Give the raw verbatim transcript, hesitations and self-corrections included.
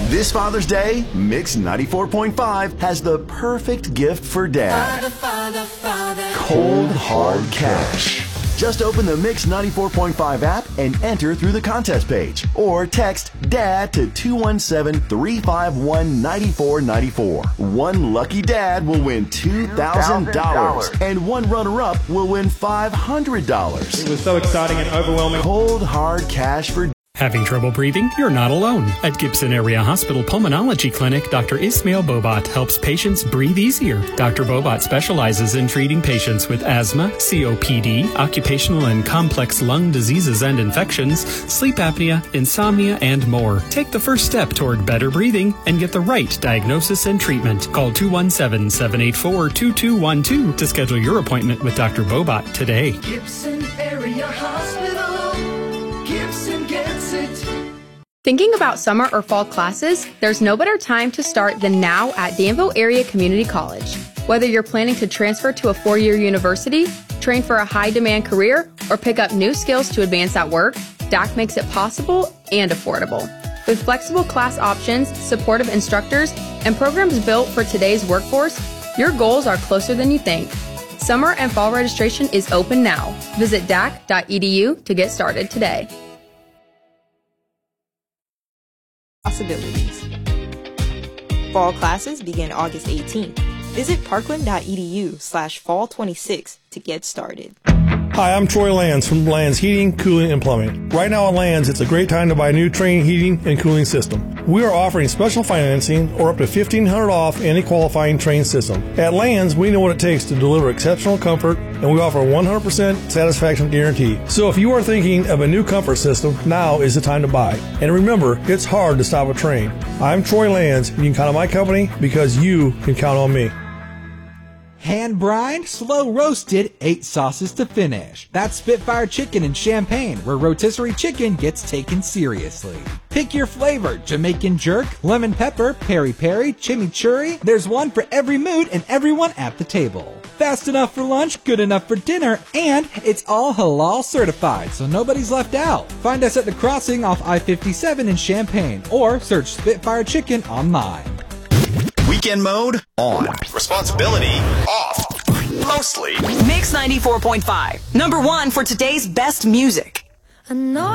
This Father's Day, Mix ninety-four point five has the perfect gift for Dad. Father, father, father. Cold Hard Cash. Just open the Mix ninety-four point five app and enter through the contest page. Or text DAD to two one seven, three five one, nine four nine four. One lucky dad will win two thousand dollars. And one runner-up will win five hundred dollars. It was so exciting and overwhelming. Cold Hard Cash for Having trouble breathing? You're not alone. At Gibson Area Hospital Pulmonology Clinic, Doctor Ismail Bobat helps patients breathe easier. Doctor Bobat specializes in treating patients with asthma, C O P D, occupational and complex lung diseases and infections, sleep apnea, insomnia, and more. Take the first step toward better breathing and get the right diagnosis and treatment. Call two one seven, seven eight four, two two one two to schedule your appointment with Doctor Bobat today. Gibson Area Hospital. Gibson gets it. Thinking about summer or fall classes? There's no better time to start than now at Danville Area Community College. Whether you're planning to transfer to a four-year university, train for a high-demand career, or pick up new skills to advance at work, D A C makes it possible and affordable. With flexible class options, supportive instructors, and programs built for today's workforce, your goals are closer than you think. Summer and fall registration is open now. Visit D A C dot E D U to get started today. Possibilities. Fall classes begin August eighteenth. Visit parkland.edu slash fall 26 to get started. Hi, I'm Troy Lands from Lands Heating, Cooling, and Plumbing. Right now at Lands, it's a great time to buy a new Trane heating and cooling system. We are offering special financing or up to fifteen hundred dollars off any qualifying Trane system. At Lands, we know what it takes to deliver exceptional comfort, and we offer a one hundred percent satisfaction guarantee. So if you are thinking of a new comfort system, now is the time to buy. And remember, it's hard to stop a Trane. I'm Troy Lands, and you can count on my company because you can count on me. Hand brined, slow roasted, eight sauces to finish. That's Spitfire Chicken in Champaign, where rotisserie chicken gets taken seriously. Pick your flavor: Jamaican jerk, lemon pepper, peri peri, chimichurri. There's one for every mood and everyone at the table. Fast enough for lunch, good enough for dinner, and it's all halal certified, so nobody's left out. Find us at the crossing off I fifty-seven in Champaign, or search Spitfire Chicken online. Weekend mode on. Responsibility off. Mostly. Mix ninety-four point five. Number one for today's best music. I know